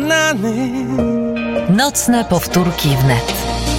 banany. Nocne powtórki wnet.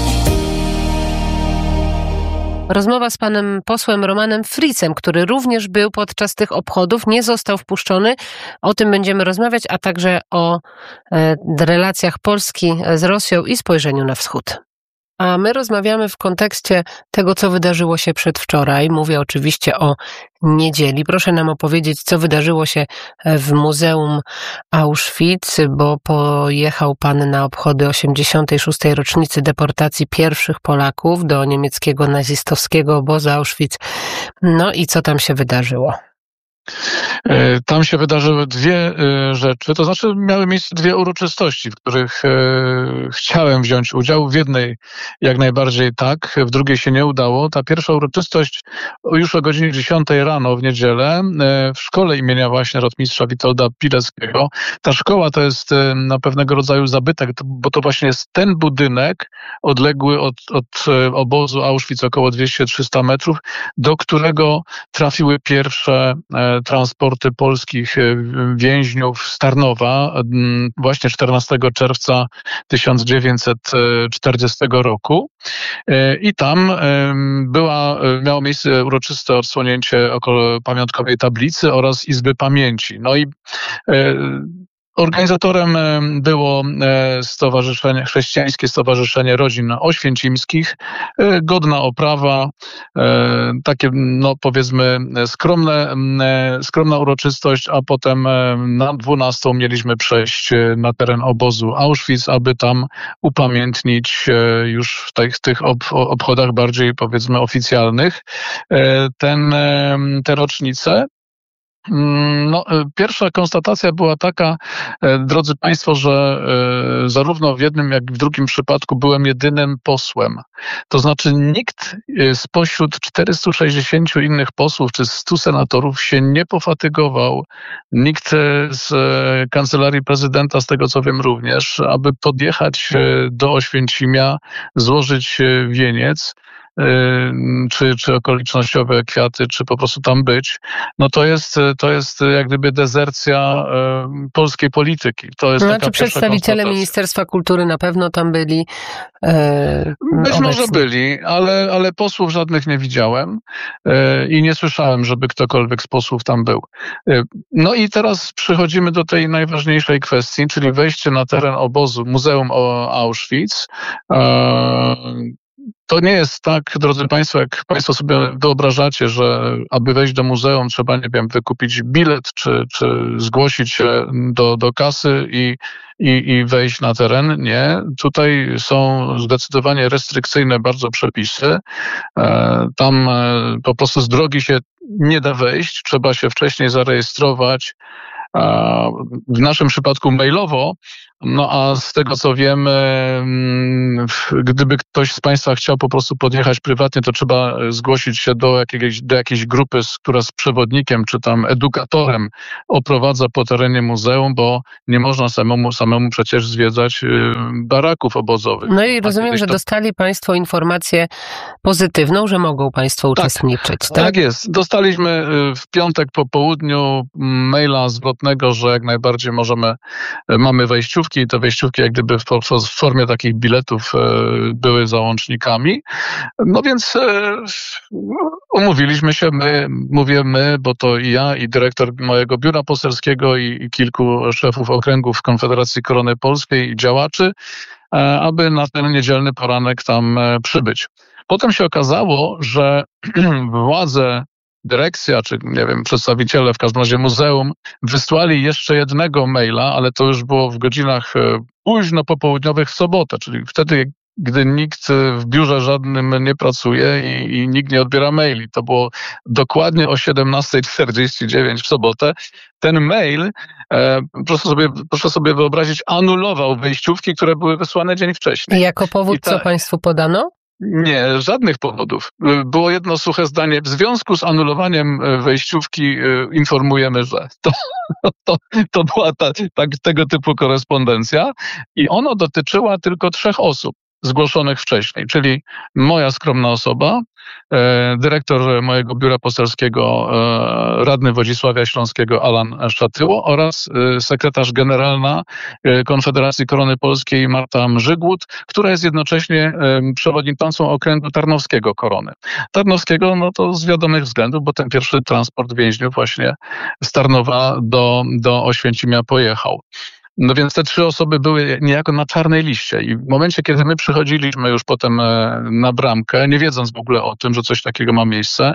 Rozmowa z panem posłem Romanem Fritzem, który również był podczas tych obchodów, nie został wpuszczony. O tym będziemy rozmawiać, a także o relacjach Polski z Rosją i spojrzeniu na wschód. A my rozmawiamy w kontekście tego, co wydarzyło się przedwczoraj. Mówię oczywiście o niedzieli. Proszę nam opowiedzieć, co wydarzyło się w Muzeum Auschwitz, bo pojechał pan na obchody 86. rocznicy deportacji pierwszych Polaków do niemieckiego nazistowskiego obozu Auschwitz. No i co tam się wydarzyło? Tam się wydarzyły dwie rzeczy, to znaczy miały miejsce dwie uroczystości, w których chciałem wziąć udział. W jednej jak najbardziej tak, w drugiej się nie udało. Ta pierwsza uroczystość już o godzinie 10 rano w niedzielę w szkole imienia właśnie rotmistrza Witolda Pileckiego. Ta szkoła to jest na pewnego rodzaju zabytek, bo to właśnie jest ten budynek odległy od obozu Auschwitz około 200-300 metrów, do którego trafiły pierwsze transporty polskich więźniów z Tarnowa właśnie 14 czerwca 1940 roku. I tam miało miejsce uroczyste odsłonięcie pamiątkowej tablicy oraz Izby Pamięci. No i organizatorem było Chrześcijańskie Stowarzyszenie Rodzin Oświęcimskich. Godna oprawa, takie no powiedzmy skromna uroczystość, a potem na 12 mieliśmy przejść na teren obozu Auschwitz, aby tam upamiętnić już w tych obchodach bardziej powiedzmy oficjalnych te rocznice. No, pierwsza konstatacja była taka, drodzy Państwo, że zarówno w jednym, jak i w drugim przypadku byłem jedynym posłem. To znaczy nikt spośród 460 innych posłów czy 100 senatorów się nie pofatygował. Nikt z Kancelarii Prezydenta, z tego co wiem również, aby podjechać do Oświęcimia, złożyć wieniec, czy okolicznościowe kwiaty, czy po prostu tam być, no to jest jak gdyby dezercja polskiej polityki. To jest znaczy przedstawiciele Ministerstwa Kultury na pewno tam byli. Być może byli, ale posłów żadnych nie widziałem i nie słyszałem, żeby ktokolwiek z posłów tam był. No i teraz przechodzimy do tej najważniejszej kwestii, czyli wejście na teren obozu Muzeum Auschwitz. To nie jest tak, drodzy Państwo, jak Państwo sobie wyobrażacie, że aby wejść do muzeum trzeba, nie wiem, wykupić bilet, czy zgłosić się do kasy i wejść na teren. Nie. Tutaj są zdecydowanie restrykcyjne bardzo przepisy. Tam po prostu z drogi się nie da wejść. Trzeba się wcześniej zarejestrować. W naszym przypadku mailowo, no a z tego co wiem, gdyby ktoś z Państwa chciał po prostu podjechać prywatnie, to trzeba zgłosić się do jakiejś grupy, która z przewodnikiem czy tam edukatorem oprowadza po terenie muzeum, bo nie można samemu przecież zwiedzać baraków obozowych. No i rozumiem, że dostali Państwo informację pozytywną, że mogą Państwo uczestniczyć. Tak? Tak jest. Dostaliśmy w piątek po południu maila zwrotnego, że jak najbardziej mamy wejściówki i te wejściówki jak gdyby w formie takich biletów były załącznikami. No więc umówiliśmy się, mówię my, bo to i ja, i dyrektor mojego biura poselskiego i kilku szefów okręgów Konfederacji Korony Polskiej i działaczy, aby na ten niedzielny poranek tam przybyć. Potem się okazało, że władze, dyrekcja, czy nie wiem, przedstawiciele w każdym razie muzeum wysłali jeszcze jednego maila, ale to już było w godzinach późno popołudniowych w sobotę, czyli wtedy, gdy nikt w biurze żadnym nie pracuje i nikt nie odbiera maili. To było dokładnie o 17:49 w sobotę. Ten mail, proszę sobie wyobrazić, anulował wejściówki, które były wysłane dzień wcześniej. I jako powód co Państwu podano? Nie, żadnych powodów. Było jedno suche zdanie. W związku z anulowaniem wejściówki informujemy, że to była tego typu korespondencja i ono dotyczyła tylko 3 osób. zgłoszonych wcześniej, czyli moja skromna osoba, dyrektor mojego biura poselskiego, radny Wodzisławia Śląskiego Alan Szatyło oraz sekretarz generalna Konfederacji Korony Polskiej Marta Mrzygłód, która jest jednocześnie przewodniczącą okręgu tarnowskiego Korony. Tarnowskiego, no to z wiadomych względów, bo ten pierwszy transport więźniów właśnie z Tarnowa do Oświęcimia pojechał. No więc te 3 osoby były niejako na czarnej liście i w momencie, kiedy my przychodziliśmy już potem na bramkę, nie wiedząc w ogóle o tym, że coś takiego ma miejsce,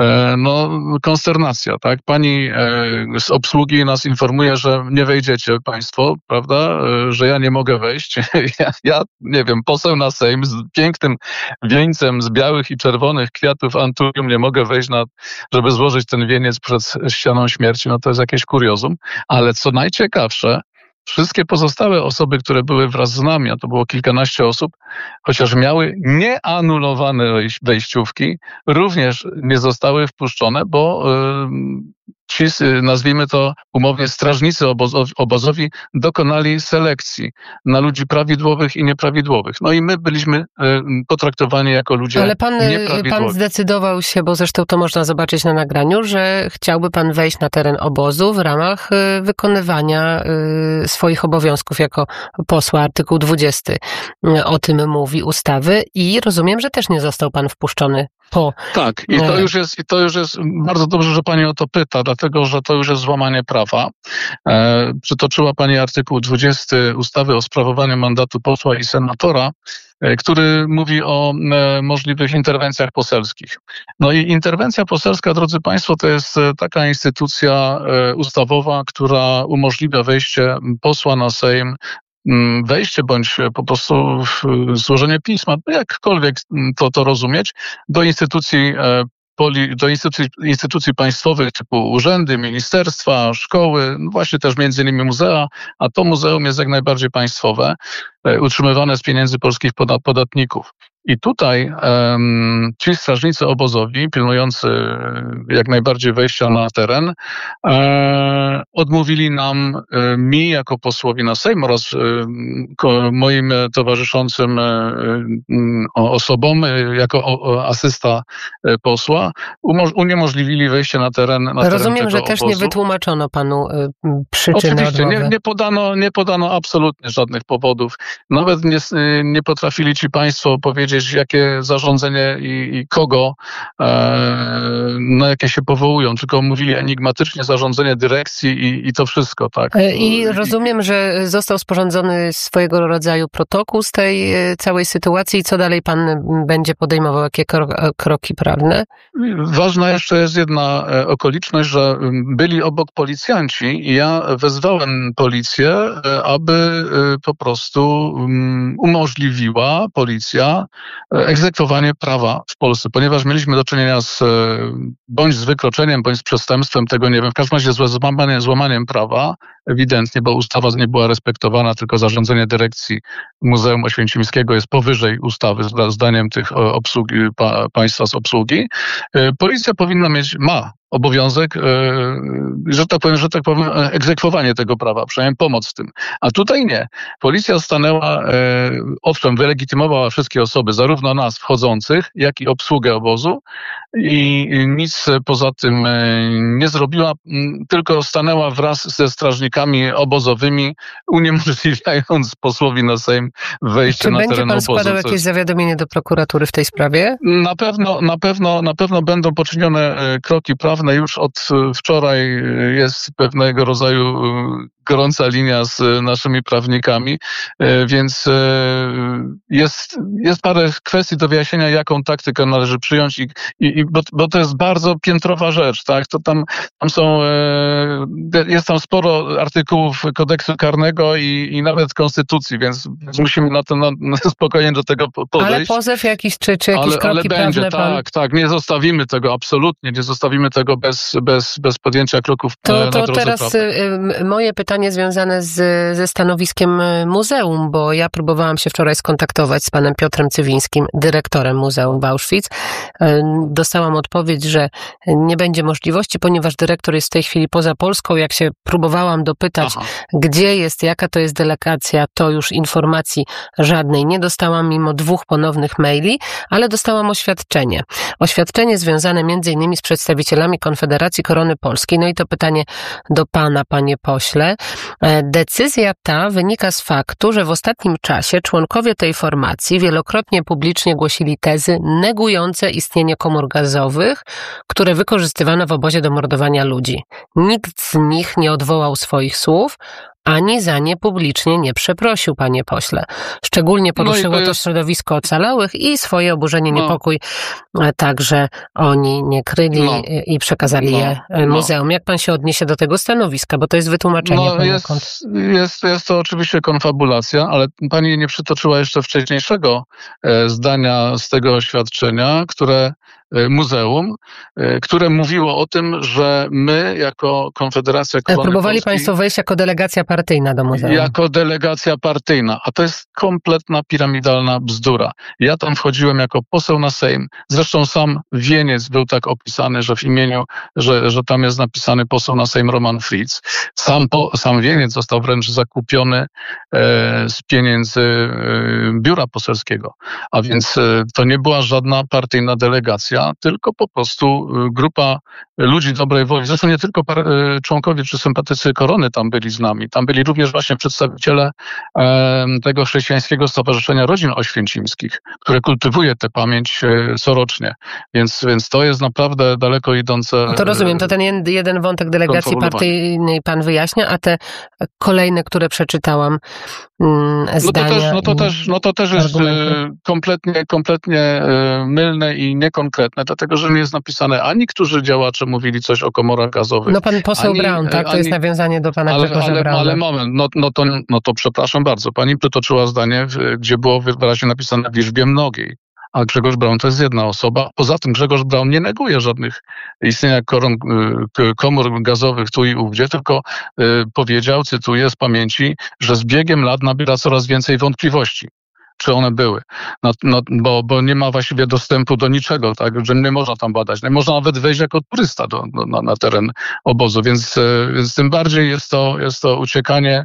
no konsternacja, tak? Pani z obsługi nas informuje, że nie wejdziecie państwo, prawda? Że ja nie mogę wejść. Ja nie wiem, poseł na Sejm z pięknym wieńcem z białych i czerwonych kwiatów anturium nie mogę wejść, żeby złożyć ten wieniec przed ścianą śmierci. No to jest jakieś kuriozum. Ale co najciekawsze, wszystkie pozostałe osoby, które były wraz z nami, a to było kilkanaście osób, chociaż miały nieanulowane wejściówki, również nie zostały wpuszczone, bo ci, nazwijmy to umownie, strażnicy obozowi dokonali selekcji na ludzi prawidłowych i nieprawidłowych. No i my byliśmy potraktowani jako ludzie nieprawidłowi. Pan zdecydował się, bo zresztą to można zobaczyć na nagraniu, że chciałby pan wejść na teren obozu w ramach wykonywania swoich obowiązków jako posła. Artykuł 20 o tym mówi ustawy i rozumiem, że też nie został pan wpuszczony po... Tak, i to już jest bardzo dobrze, że pani o to pyta, dlatego że to już jest złamanie prawa. Przytoczyła pani artykuł 20 ustawy o sprawowaniu mandatu posła i senatora, który mówi o możliwych interwencjach poselskich. No i interwencja poselska, drodzy państwo, to jest taka instytucja ustawowa, która umożliwia wejście posła na Sejm, wejście bądź po prostu złożenie pisma, jakkolwiek to rozumieć, do instytucji państwowych typu urzędy, ministerstwa, szkoły, no właśnie też między innymi muzea, a to muzeum jest jak najbardziej państwowe, utrzymywane z pieniędzy polskich podatników. I tutaj ci strażnicy obozowi, pilnujący jak najbardziej wejścia na teren, odmówili nam, mi jako posłowi na Sejm oraz moim towarzyszącym osobom, jako asysta posła, uniemożliwili wejście na teren Rozumiem, że też obozu. nie wytłumaczono panu przyczyny Oczywiście, odmowy. nie podano absolutnie żadnych powodów. Nawet nie potrafili ci państwo powiedzieć, jakie zarządzenie i kogo, na jakie się powołują, tylko mówili enigmatycznie zarządzenie dyrekcji i to wszystko, tak. I rozumiem, że został sporządzony swojego rodzaju protokół z tej całej sytuacji. Co dalej pan będzie podejmował? Jakie kroki prawne? Ważna jeszcze jest jedna okoliczność, że byli obok policjanci i ja wezwałem policję, aby po prostu umożliwiła policja egzekwowanie prawa w Polsce, ponieważ mieliśmy do czynienia bądź z wykroczeniem, bądź z przestępstwem, tego nie wiem, w każdym razie złamaniem prawa, ewidentnie, bo ustawa nie była respektowana, tylko zarządzenie dyrekcji Muzeum Oświęcimskiego jest powyżej ustawy, zdaniem tych państwa z obsługi. Policja powinna ma obowiązek, że tak powiem, egzekwowanie tego prawa, przynajmniej pomoc w tym. A tutaj nie. Policja stanęła, owszem, wylegitymowała wszystkie osoby, zarówno nas wchodzących, jak i obsługę obozu i nic poza tym nie zrobiła, tylko stanęła wraz ze strażnikami obozowymi, uniemożliwiając posłowi na Sejm wejście na teren obozu. Czy będzie pan składał jakieś zawiadomienie do prokuratury w tej sprawie? Na pewno będą poczynione kroki prawne. Już od wczoraj jest pewnego rodzaju gorąca linia z naszymi prawnikami, więc jest parę kwestii do wyjaśnienia, jaką taktykę należy przyjąć bo to jest bardzo piętrowa rzecz, tak? To tam jest tam sporo artykułów kodeksu karnego i nawet konstytucji, więc musimy spokojnie do tego podejść. Ale pozew jakiś, czy jakieś kroki ale będzie, prawne? tak, nie zostawimy tego, absolutnie nie zostawimy tego. tego bez podjęcia kroków na drodze teraz prawnej. moje pytanie związane ze stanowiskiem muzeum, bo ja próbowałam się wczoraj skontaktować z panem Piotrem Cywińskim, dyrektorem Muzeum w Auschwitz. Dostałam odpowiedź, że nie będzie możliwości, ponieważ dyrektor jest w tej chwili poza Polską. Jak się próbowałam dopytać, gdzie jest, jaka to jest delegacja, to już informacji żadnej nie dostałam, mimo 2 ponownych maili, ale dostałam oświadczenie. Oświadczenie związane między innymi z przedstawicielami Konfederacji Korony Polskiej. No i to pytanie do pana, panie pośle. Decyzja ta wynika z faktu, że w ostatnim czasie członkowie tej formacji wielokrotnie publicznie głosili tezy negujące istnienie komór gazowych, które wykorzystywano w obozie do mordowania ludzi. Nikt z nich nie odwołał swoich słów, ani za nie publicznie nie przeprosił, panie pośle. Szczególnie poruszyło to środowisko ocalałych i swoje oburzenie, niepokój także oni nie kryli i przekazali je muzeum. Jak pan się odniesie do tego stanowiska? Bo to jest wytłumaczenie poniekąd. Jest to oczywiście konfabulacja, ale pani nie przytoczyła jeszcze wcześniejszego zdania z tego oświadczenia, muzeum, które mówiło o tym, że my jako Konfederacja Korony próbowali Polskiej, państwo wejść jako delegacja partyjna do muzeum. Jako delegacja partyjna, a to jest kompletna piramidalna bzdura. Ja tam wchodziłem jako poseł na Sejm. Zresztą sam wieniec był tak opisany, że w imieniu, że tam jest napisany poseł na Sejm Roman Fritz. Sam wieniec został wręcz zakupiony z pieniędzy biura poselskiego. A więc to nie była żadna partyjna delegacja, tylko po prostu grupa ludzi dobrej woli. Zresztą nie tylko członkowie czy sympatycy Korony tam byli z nami. Tam byli również właśnie przedstawiciele tego Chrześcijańskiego Stowarzyszenia Rodzin Oświęcimskich, które kultywuje tę pamięć corocznie. Więc to jest naprawdę daleko idące. To rozumiem, to ten jeden wątek delegacji partyjnej pan wyjaśnia, a te kolejne, które przeczytałam, zdania. No to też jest kompletnie mylne i niekonkretne, dlatego że nie jest napisane ani którzy działacze mówili coś o komorach gazowych. No pan poseł Braun, tak? To jest nawiązanie do pana Grzegorza Brauna. Ale moment, no to przepraszam bardzo. Pani przytoczyła zdanie, gdzie było wyraźnie napisane w liczbie mnogiej. A Grzegorz Braun to jest jedna osoba. Poza tym Grzegorz Braun nie neguje żadnych istnienia komór gazowych tu i ówdzie, tylko powiedział, cytuję z pamięci, że z biegiem lat nabiera coraz więcej wątpliwości, czy one były. Bo nie ma właściwie dostępu do niczego, tak, że nie można tam badać. Nie można nawet wejść jako turysta na teren obozu, więc tym bardziej jest to uciekanie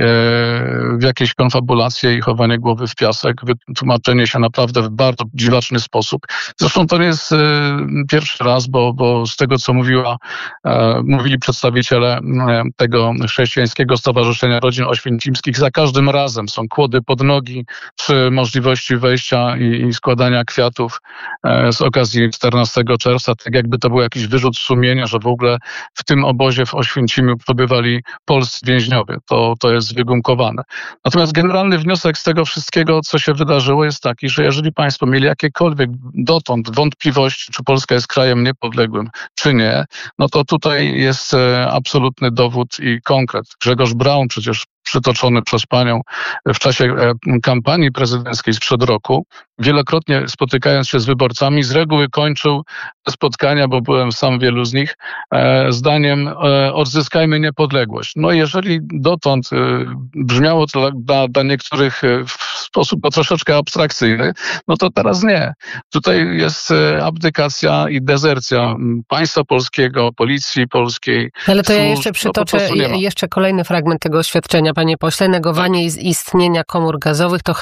w jakieś konfabulacje i chowanie głowy w piasek, wytłumaczenie się naprawdę w bardzo dziwaczny sposób. Zresztą to nie jest pierwszy raz, bo z tego, co mówili przedstawiciele tego Chrześcijańskiego Stowarzyszenia Rodzin Oświęcimskich, za każdym razem są kłody pod nogi, czy możliwości wejścia i składania kwiatów z okazji 14 czerwca, tak jakby to był jakiś wyrzut sumienia, że w ogóle w tym obozie w Oświęcimiu przebywali polscy więźniowie. To jest wygumkowane. Natomiast generalny wniosek z tego wszystkiego, co się wydarzyło, jest taki, że jeżeli państwo mieli jakiekolwiek dotąd wątpliwości, czy Polska jest krajem niepodległym, czy nie, no to tutaj jest absolutny dowód i konkret. Grzegorz Braun przecież przytoczony przez panią w czasie kampanii prezydenckiej sprzed roku, wielokrotnie spotykając się z wyborcami, z reguły kończył te spotkania, bo byłem sam w wielu z nich, zdaniem odzyskajmy niepodległość. No jeżeli dotąd brzmiało to dla niektórych w sposób troszeczkę abstrakcyjny, no to teraz nie. Tutaj jest abdykacja i dezercja państwa polskiego, policji polskiej. Ale to ja jeszcze przytoczę jeszcze kolejny fragment tego oświadczenia, panie pośle. Negowanie istnienia komór gazowych to